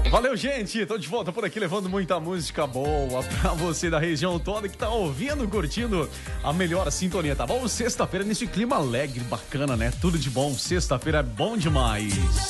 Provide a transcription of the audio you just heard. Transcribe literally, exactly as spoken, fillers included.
Valeu, gente. Tô de volta por aqui levando muita música boa pra você da região toda que tá ouvindo, curtindo a melhor sintonia, tá bom? Sexta-feira nesse clima alegre, bacana, né? Tudo de bom. Sexta-feira é bom demais.